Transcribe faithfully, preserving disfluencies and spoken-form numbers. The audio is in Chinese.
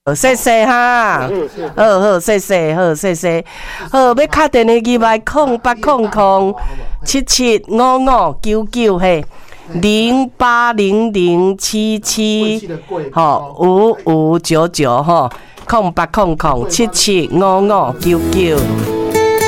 谢谢哈，好好谢谢，好谢谢，好要打电话进来，空八空空七七五五九九嘿，零八零零七七吼五五九九吼，空八空空七七五五九九。